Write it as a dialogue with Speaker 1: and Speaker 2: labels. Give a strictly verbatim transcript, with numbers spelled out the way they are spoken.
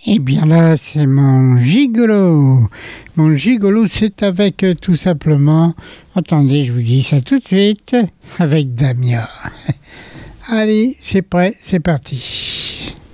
Speaker 1: Eh bien là, c'est mon gigolo. Mon gigolo, c'est avec euh, tout simplement... Attendez, je vous dis ça tout de suite. Avec Damia. Allez, c'est prêt, c'est parti.